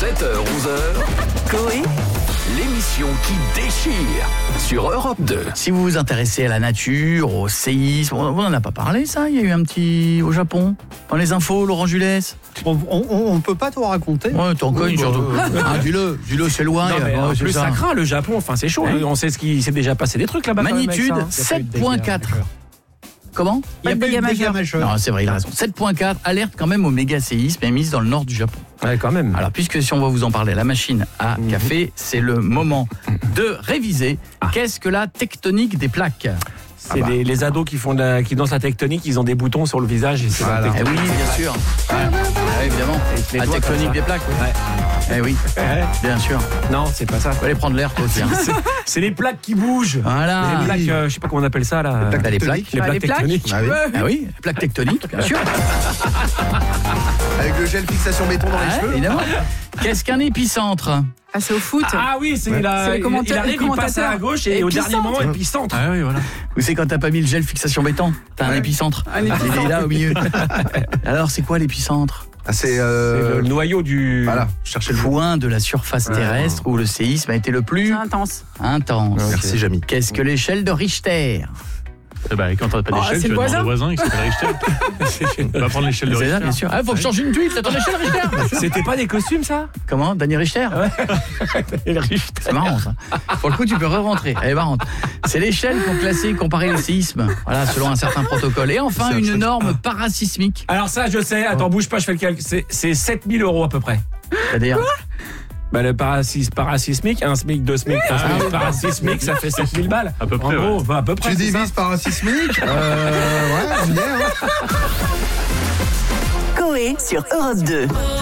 7h-11h, Coé, l'émission qui déchire sur Europe 2. Si vous vous intéressez à la nature, au séisme, on n'en a pas parlé ça, il y a eu un petit au Japon, dans les infos, Laurent Jules. On peut pas tout raconter. Ouais, t'en cognes surtout. Dis-le, c'est loin. Non, mais en plus, ça craint le Japon, enfin c'est chaud, Ouais. on sait ce qui s'est déjà passé des trucs là-bas. Magnitude quand même avec ça, hein. 7.4. Comment Il n'y a pas eu de dégâts majeurs. Non, c'est vrai, il a raison. 7.4, alerte quand même au méga séisme émise dans le nord du Japon. Ouais, quand même. Alors, puisque si on va vous en parler, la machine à café, c'est le moment de réviser. Qu'est-ce que la tectonique des plaques ? C'est les ados qui dansent la tectonique, ils ont des boutons sur le visage. Et c'est la Eh tectonique. oui, bien sûr. Évidemment. les La doigts tectonique comme ça. des plaques. Ouais. Eh oui, bien sûr. Non, c'est pas ça. Faut aller prendre l'air, toi aussi. hein. C'est les plaques qui bougent. Voilà. Les plaques, je sais pas comment on appelle ça là. Bah, les plaques. Les plaques tectoniques. Ah oui, les plaques tectoniques, bien sûr. Avec le gel fixation béton dans les Ouais, cheveux. évidemment. Qu'est-ce qu'un épicentre ? Ah, c'est au foot. Ah oui, c'est C'est le il arrive, il passe à gauche et au dernier moment, épicentre. Ah oui, voilà. Ou c'est quand t'as pas mis le gel fixation béton, t'as un épicentre. Un épicentre. Il est là au milieu. Alors, c'est quoi l'épicentre ? Ah, c'est C'est le noyau du. voilà, cherchez le mot. Point de la surface terrestre où le séisme a été le plus C'est intense. intense. Merci Jamy. Qu'est-ce que l'échelle de Richter ? Quand t'as pas d'échelle, c'est tu le vas demander au voisin. voisin qui s'appelle Richter. On va prendre l'échelle de C'est ça, Richter. bien sûr. Ah, faut que je change une tuile, c'est ton échelle Richter. C'était pas des costumes ça? Comment ? Daniel Richter ? C'est marrant ça. Pour le coup, tu peux re-rentrer. Elle est marrante. C'est l'échelle pour classer et comparer les séismes. Voilà, selon un certain protocole. Et enfin, une norme parasismique. Alors ça, je sais. Attends, bouge pas, je fais le calcul. C'est 7 000 € à peu près. C'est-à-dire Bah le parasismique, un SMIC, 2 SMIC, 3 SMIC, parasismique, ça fait 7 000 balles. À peu près, En gros, bah, à peu près. Tu c'est ça. divises par un sismique. Ouais, on y est, hein. Coé sur Europe 2.